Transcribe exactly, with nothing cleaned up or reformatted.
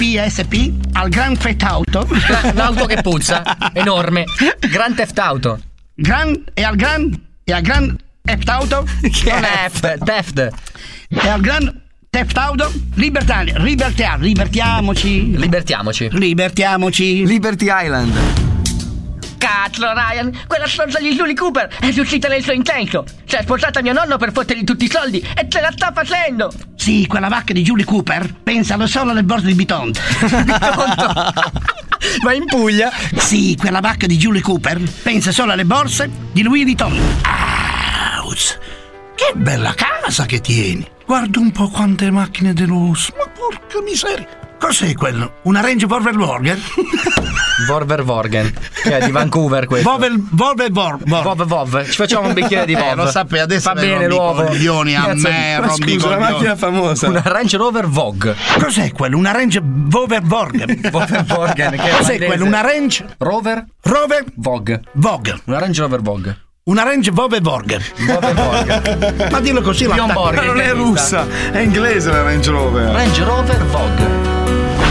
P S P al Grand Theft Auto. L'auto che puzza, enorme. Grand Theft Auto. Grand e al Grand e al Grand Theft Auto. Non è F, Theft. E al Grand Theft Auto. Libertà, libertà, libertiamoci. Libertiamoci. Libertiamoci. Liberty Island. Cazzo, Ryan, quella stronza di Julie Cooper è riuscita nel suo intento. Si è sposata mio nonno per fottergli tutti i soldi e ce la sta facendo. Sì, quella vacca di Julie Cooper pensa solo alle borse di Bitonto. Ma in Puglia? Sì, quella vacca di Julie Cooper pensa solo alle borse di Louis Vuitton. Aus, che bella casa che tieni. Guarda un po' quante macchine di lusso. Ma porca miseria. Cos'è quello? Una Range Rover Vorgen? Vorver Vorgen, che è di Vancouver questo. Vovel, Volve Vor, Vor. Vov Vov. Ci facciamo un bicchiere di Vov. Eh, lo sapevi, adesso fa bene rompi l'uovo. Coglioni a Cazzo me, di- rompi Scusa, la coglioni. macchina famosa. Una Range Rover Vogue. Cos'è quello? Una Range Rover Vorgen? Vover Vorgen, che è Cos'è olandese. quello? Una Range Rover Rover Vogue. Vogue. Una Range Rover Vogue. Una Range Rover Vorgen. Vover Vorgen. Ma dillo così la Bjorn Borg. Ma non è russa, è inglese la Range Rover. Range Rover Vogue.